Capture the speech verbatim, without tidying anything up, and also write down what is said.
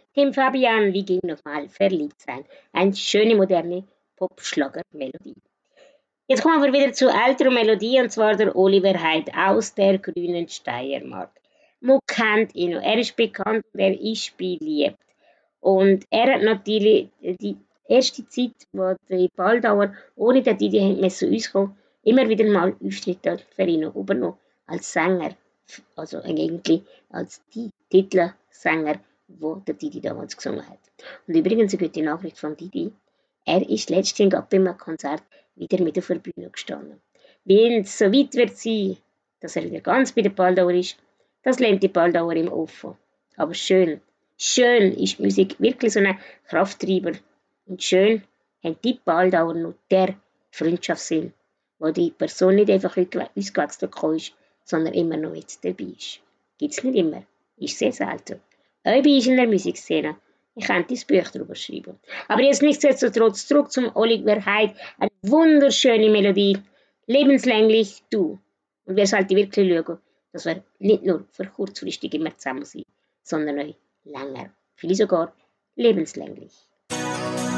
Tim Fabian, wie ging nochmal verliebt sein? Eine schöne moderne Popschlagermelodie. Jetzt kommen wir wieder zu älterer Melodie, und zwar der Oliver Heid aus der grünen Steiermark. Man kennt ihn noch, er ist bekannt und er ist beliebt. Und er hat natürlich die erste Zeit, wo die Baldauer ohne den Didi haben müssen rauskommen, immer wieder mal Auftritte für ihn übernommen, als Sänger, also eigentlich als die Titelsänger, wo der Didi damals gesungen hat. Und übrigens eine gute Nachricht von Didi, er ist letztens gerade bei einem Konzert wieder mit auf der Bühne gestanden. Wenn es so weit wird sein, dass er wieder ganz bei der Baldauer ist, das lernt die Baldauer im Offen. Aber schön, schön ist die Musik wirklich so ein Krafttreiber. Und schön haben die Baldauer noch der Freundschaftssinn, wo die Person nicht einfach ausgewechselt ist, sondern immer noch jetzt dabei ist. Gibt's nicht immer, ist sehr selten. Auch bei uns in der Musikszene. Ich könnte ein Buch darüber schreiben. Aber jetzt nichtsdestotrotz zurück zum Oliver Heid. Eine wunderschöne Melodie. Lebenslänglich du. Und wir sollten wirklich schauen, dass wir nicht nur für kurzfristig immer zusammen sind, sondern auch länger. Vielleicht sogar lebenslänglich.